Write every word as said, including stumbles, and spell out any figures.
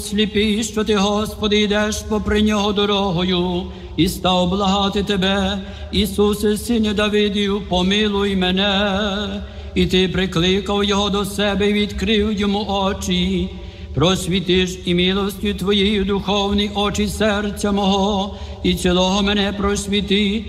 Сліпий, що ти, Господи, йдеш попри нього дорогою, і став благати тебе, Ісусе, Сине Давидів, помилуй мене. І ти прикликав його до себе і відкрив йому очі. Просвіти ж і милостю Твоєю духовні очі серця мого, і цілого мене просвіти,